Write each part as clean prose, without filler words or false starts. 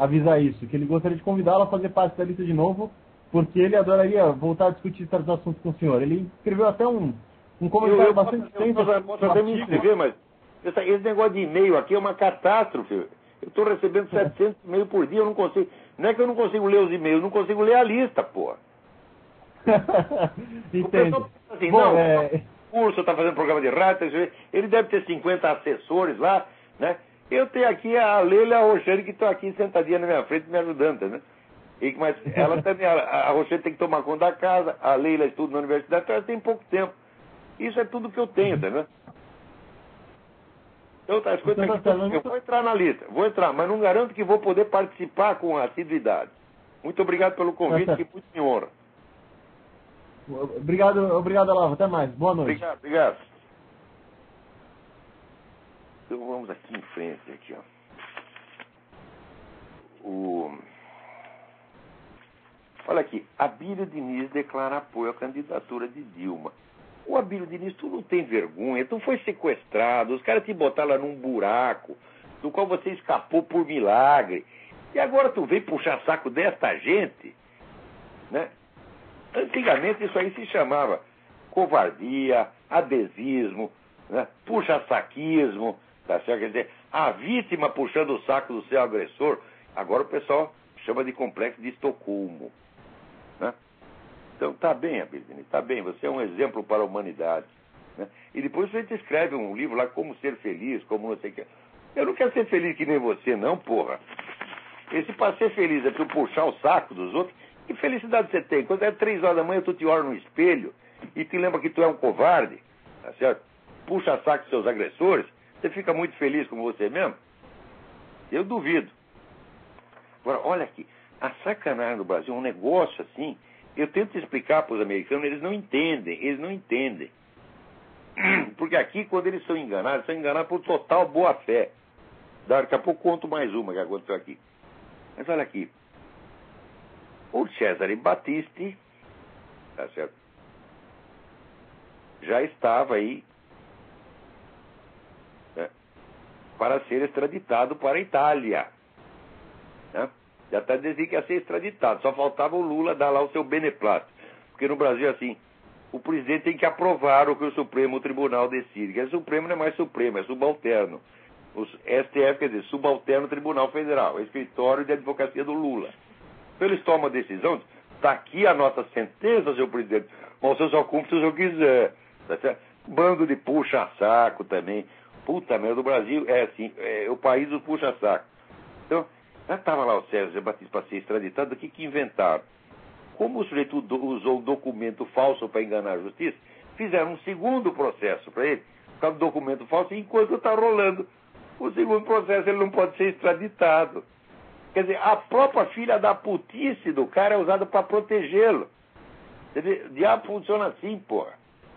avisar isso, que ele gostaria de convidá-lo a fazer parte da lista de novo, porque ele adoraria voltar a discutir certos assuntos com o senhor. Ele escreveu até um comentário bastante extenso. Eu posso até me inscrever, mas esse negócio de e-mail aqui é uma catástrofe. Eu estou recebendo 700 e-mails por dia, eu não consigo. Não é que eu não consigo ler os e-mails, eu não consigo ler a lista, porra. Entendo. Assim, bom, não, curso, está fazendo programa de rádio, ele deve ter 50 assessores lá, né? Eu tenho aqui a Leila e a Roxane que estão aqui sentadinha na minha frente me ajudando, né? Mas ela também, a Roxane tem que tomar conta da casa, a Leila estuda na universidade, então ela tem pouco tempo. Isso é tudo que eu tenho, tá vendo? Então, as coisas aqui, eu vou entrar na lista, vou entrar, mas não garanto que vou poder participar com assiduidade. Muito obrigado pelo convite, que muito me honra. Obrigado, Olavo. Até mais. Boa noite. Obrigado. Então vamos aqui em frente, aqui, ó. Olha aqui, Abílio Diniz declara apoio à candidatura de Dilma. O Abílio Diniz, tu não tem vergonha, tu foi sequestrado, os caras te botaram lá num buraco, do qual você escapou por milagre. E agora tu vem puxar saco desta gente, né? Antigamente isso aí se chamava covardia, adesismo, né? Puxa-saquismo, tá certo? Quer dizer, a vítima puxando o saco do seu agressor. Agora o pessoal chama de complexo de Estocolmo, né? Então tá bem, Abílio Diniz, tá bem, você é um exemplo para a humanidade, né? E depois você te escreve um livro lá, Como Ser Feliz, como não sei o que. Eu não quero ser feliz que nem você, não, porra. Esse para ser feliz é tu puxar o saco dos outros. Que felicidade você tem? Quando é 3 horas da manhã, tu te olha no espelho e te lembra que tu é um covarde, tá certo? Puxa saco dos seus agressores, você fica muito feliz com você mesmo? Eu duvido. Agora, olha aqui, a sacanagem do Brasil é um negócio assim, eu tento explicar para os americanos, eles não entendem. Porque aqui, quando eles são enganados por total boa-fé. Daqui a pouco conto mais uma que aconteceu aqui. Mas olha aqui, o Cesare Battisti, tá certo? Já estava aí, né, para ser extraditado para a Itália, né? Já está dizendo que ia ser extraditado, só faltava o Lula dar lá o seu beneplácito, porque no Brasil assim, o presidente tem que aprovar o que o Supremo Tribunal decide, que o Supremo não é mais Supremo, é subalterno. O STF, quer dizer, subalterno Tribunal Federal, é escritório de advocacia do Lula. Então eles tomam a decisão, está aqui a nossa sentença, seu presidente, mas você só cumpre se o senhor quiser. Tá certo? Bando de puxa-saco também. Puta merda, o Brasil é assim, é o país do puxa-saco. Então, já estava lá o Sérgio Batista para ser extraditado, o que inventaram? Como o sujeito usou um documento falso para enganar a justiça, fizeram um segundo processo para ele, por causa do documento falso, e enquanto está rolando o segundo processo, ele não pode ser extraditado. Quer dizer, a própria filha da putice do cara é usada para protegê-lo. Quer dizer, o diabo funciona assim, porra.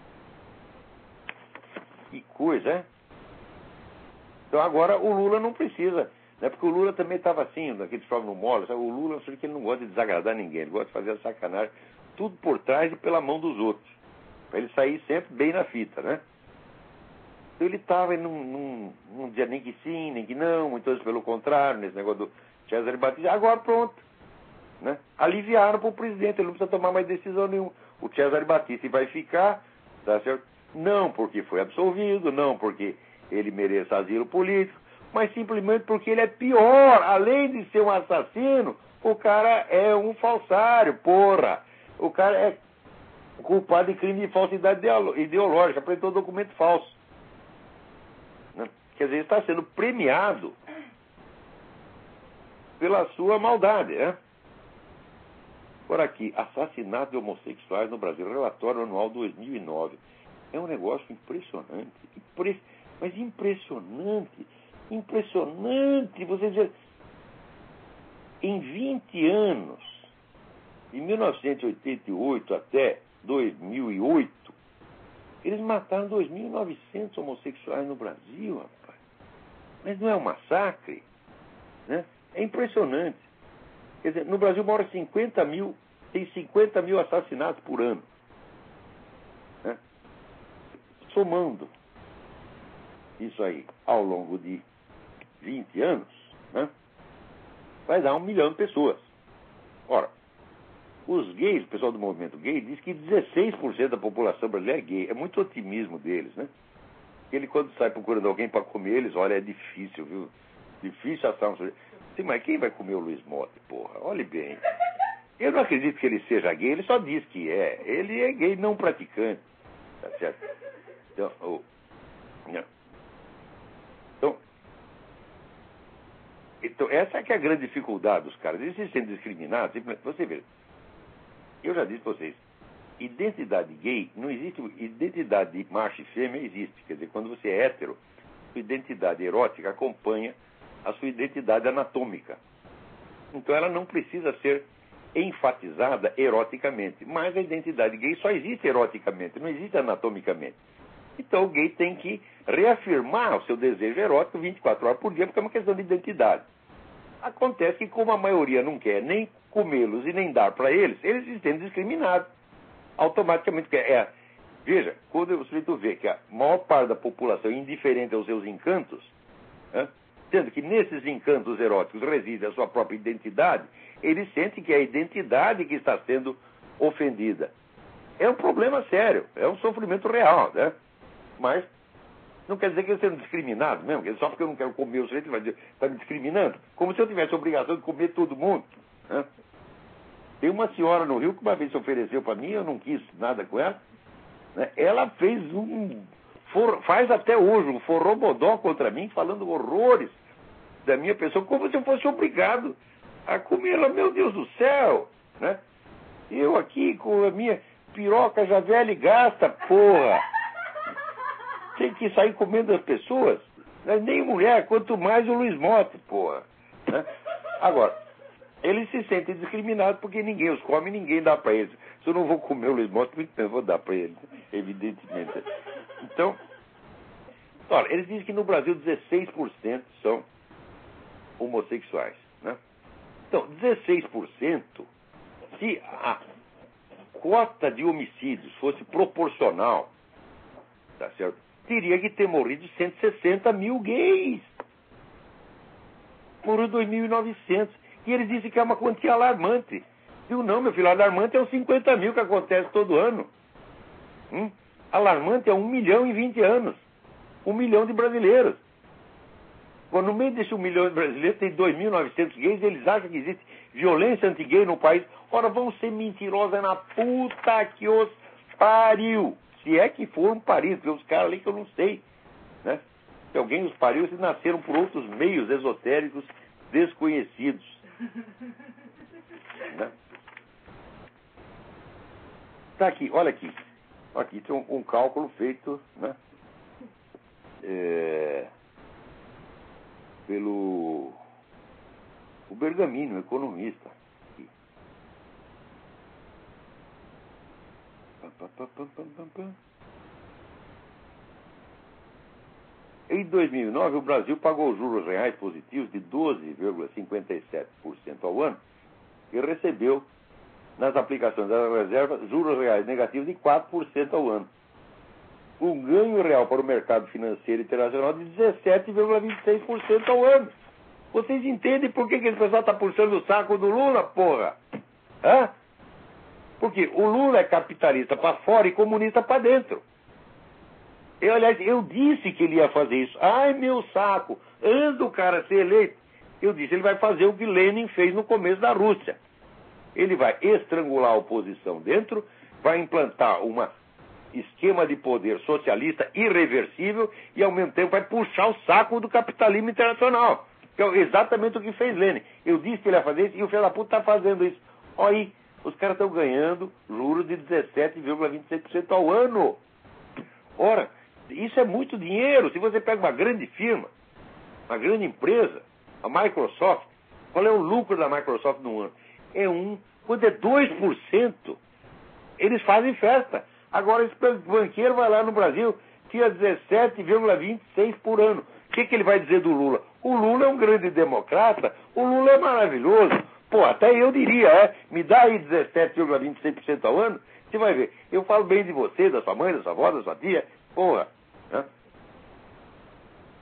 Que coisa, hein? Então agora o Lula não precisa, né? Porque o Lula também estava assim, naqueles jogos no mole, sabe? O Lula, eu sei que ele não gosta de desagradar ninguém, ele gosta de fazer a sacanagem, tudo por trás e pela mão dos outros, para ele sair sempre bem na fita, né? Então ele estava, não dizia nem que sim, nem que não, muitas vezes pelo contrário, nesse negócio do Cesare Battisti. Agora pronto, né? Aliviaram para o presidente, ele não precisa tomar mais decisão nenhuma. O Cesare Battisti vai ficar, tá certo? Não porque foi absolvido, não porque ele mereça asilo político, mas simplesmente porque ele é pior. Além de ser um assassino, o cara é um falsário, porra. O cara é culpado de crime de falsidade ideológica, apresentou documento falso. Quer dizer, está sendo premiado pela sua maldade, né? Por aqui, assassinato de homossexuais no Brasil, relatório anual 2009. É um negócio impressionante, mas impressionante. Você dizer, em 20 anos, de 1988 até 2008, eles mataram 2.900 homossexuais no Brasil, rapaz. Mas não é um massacre, né? É impressionante. Quer dizer, no Brasil mora 50 mil, tem 50 mil assassinatos por ano, né? Somando isso aí ao longo de 20 anos, né? vai dar 1 milhão de pessoas. Ora, os gays, o pessoal do movimento gay, diz que 16% da população brasileira é gay. É muito otimismo deles, né? Ele, quando sai procurando alguém para comer, eles, olha, é difícil, viu? Difícil achar um sujeito. Sim, mas quem vai comer o Luiz Motta, porra? Olhe bem. Eu não acredito que ele seja gay, ele só diz que é. Ele é gay não praticante. Tá certo? Então, essa é que é a grande dificuldade dos caras. Eles se sentem discriminados. Você vê, eu já disse para vocês, identidade gay, não existe, identidade de macho e fêmea existe. Quer dizer, quando você é hétero, sua identidade erótica acompanha a sua identidade anatômica. Então ela não precisa ser enfatizada eroticamente. Mas a identidade gay só existe eroticamente, não existe anatomicamente. Então o gay tem que reafirmar o seu desejo erótico 24 horas por dia, porque é uma questão de identidade. Acontece que, como a maioria não quer nem comê-los e nem dar para eles, eles se sentem discriminados. Automaticamente. Veja, quando o sujeito vê que a maior parte da população é indiferente aos seus encantos, sendo que nesses encantos eróticos reside a sua própria identidade, ele sente que é a identidade que está sendo ofendida. É um problema sério, é um sofrimento real, né? Mas não quer dizer que eu esteja discriminado mesmo, só porque eu não quero comer o sujeito, ele vai dizer, está me discriminando? Como se eu tivesse a obrigação de comer todo mundo. Né? Tem uma senhora no Rio que uma vez se ofereceu para mim, eu não quis nada com ela. Né? Ela fez faz até hoje um forrobodó contra mim, falando horrores da minha pessoa, como se eu fosse obrigado a comer ela. Meu Deus do céu! Né? Eu aqui com a minha piroca já velha e gasta, porra! Tem que sair comendo as pessoas. Nem mulher, quanto mais o Luiz Motta, porra. Né? Agora, eles se sentem discriminados porque ninguém os come e ninguém dá para eles. Se eu não vou comer o Luiz Motta, eu vou dar para eles, evidentemente. Então, olha, eles dizem que no Brasil 16% são homossexuais. Né? Então, 16%, se a cota de homicídios fosse proporcional, tá certo? Teria que ter morrido 160 mil gays. Morreu 2.900. E eles dizem que é uma quantia alarmante. Eu não, meu filho, alarmante é os 50 mil que acontece todo ano. Alarmante é 1 milhão em 20 anos. 1 milhão de brasileiros. Quando no meio desse 1 milhão de brasileiros tem 2.900 gays, eles acham que existe violência anti-gay no país. Ora, vão ser mentirosa na puta que os pariu. Se é que foram paridos, porque os caras ali que eu não sei, né? Se alguém os pariu, eles nasceram por outros meios esotéricos desconhecidos. Né? Tá aqui, olha aqui. Aqui tem um cálculo feito, né? Pelo o Bergamini, um economista. Em 2009, o Brasil pagou juros reais positivos de 12,57% ao ano e recebeu, nas aplicações das reservas, juros reais negativos de 4% ao ano. Um ganho real para o mercado financeiro internacional de 17,26% ao ano. Vocês entendem por que esse pessoal está puxando o saco do Lula, porra? Hã? Porque o Lula é capitalista para fora e comunista para dentro. Aliás, eu disse que ele ia fazer isso. Ai, meu saco, antes do cara ser eleito, eu disse, ele vai fazer o que Lenin fez no começo da Rússia. Ele vai estrangular a oposição dentro, vai implantar um esquema de poder socialista irreversível e, ao mesmo tempo, vai puxar o saco do capitalismo internacional. Que é exatamente o que fez Lenin. Eu disse que ele ia fazer isso e o filho da puta está fazendo isso. Olha aí. Os caras estão ganhando juros de 17,26% ao ano. Ora, isso é muito dinheiro. Se você pega uma grande firma, uma grande empresa, a Microsoft, qual é o lucro da Microsoft no ano? Quando é 2%, eles fazem festa. Agora esse banqueiro vai lá no Brasil, tira 17,26% por ano. O que ele vai dizer do Lula? O Lula é um grande democrata, o Lula é maravilhoso. Pô, até eu diria, me dá aí 17,26% ao ano, você vai ver. Eu falo bem de você, da sua mãe, da sua avó, da sua tia, porra. Né?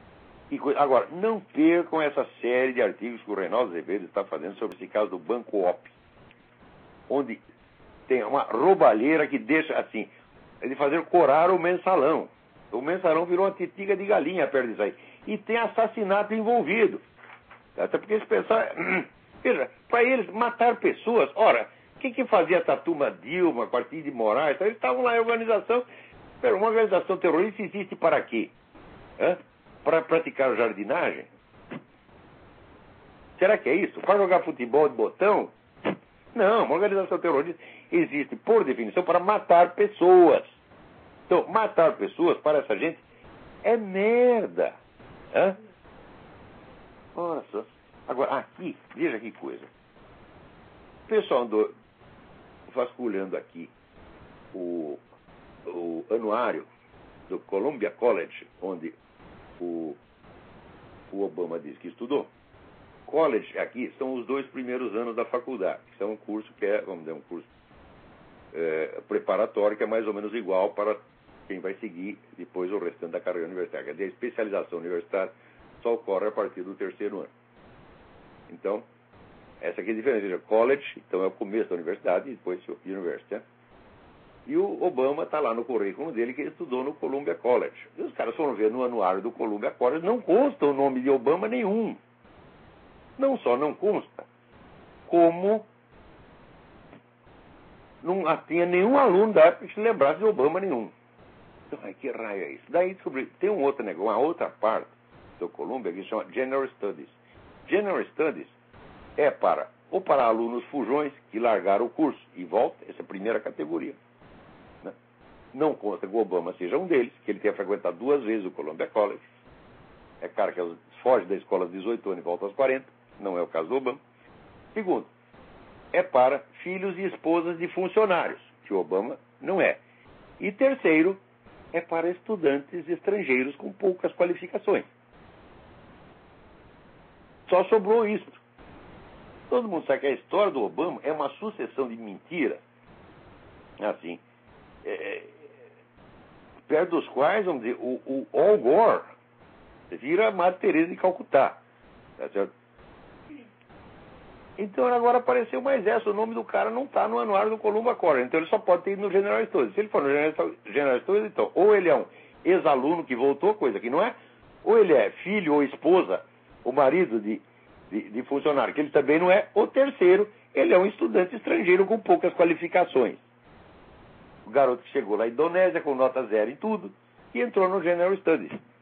Agora, não percam essa série de artigos que o Reinaldo Azevedo está fazendo sobre esse caso do Banco Op, onde tem uma roubalheira que deixa, assim, de fazer corar o mensalão. O mensalão virou uma titiga de galinha perto disso aí. E tem assassinato envolvido. Até porque eles pensaram... Veja, para eles matar pessoas... Ora, o que fazia essa turma Dilma, Partido de Moraes? Eles estavam lá em organização... Uma organização terrorista existe para quê? Para praticar jardinagem? Será que é isso? Para jogar futebol de botão? Não, uma organização terrorista existe, por definição, para matar pessoas. Então, matar pessoas, para essa gente, é merda. Nossa. Agora, aqui, veja que coisa. O pessoal andou vasculhando aqui o anuário do Columbia College, onde o Obama diz que estudou. College aqui são os 2 primeiros anos da faculdade. Isso é um curso que é, vamos dizer, um curso preparatório, que é mais ou menos igual para quem vai seguir depois o restante da carreira universitária. Quer dizer, a especialização universitária só ocorre a partir do 3º ano. Então, essa aqui é a diferença. Veja, college, então é o começo da universidade, e depois university. E o Obama está lá no currículo dele que ele estudou no Columbia College. E os caras foram ver no anuário do Columbia College, não consta o nome de Obama nenhum. Não só não consta, como não tinha nenhum aluno da época que se lembrasse de Obama nenhum. Então, que raio é isso? Daí tem um outro negócio, uma outra parte do Columbia que se chama General Studies. General Studies é para alunos fujões que largaram o curso e voltam, essa é a primeira categoria. Não consta que o Obama seja um deles, que ele tenha frequentado 2 vezes o Columbia College. É cara que foge da escola aos 18 anos e volta aos 40. Não é o caso do Obama. Segundo, é para filhos e esposas de funcionários, que o Obama não é. E terceiro, é para estudantes estrangeiros com poucas qualificações. Só sobrou isso. Todo mundo sabe que a história do Obama é uma sucessão de mentiras, assim, perto dos quais, vamos dizer, o Al Gore vira a Madre Teresa de Calcutá. Tá certo? Então agora apareceu mais essa. O nome do cara não está no anuário do Columbia College. Então ele só pode ter ido no General Studies. Se ele for no General Studies, então, ou ele é um ex-aluno que voltou, coisa que não é, ou ele é filho ou esposa, ou marido de funcionário, que ele também não é, ou terceiro, ele é um estudante estrangeiro com poucas qualificações. O garoto que chegou lá na Indonésia com nota 0 em tudo e entrou no General Studies.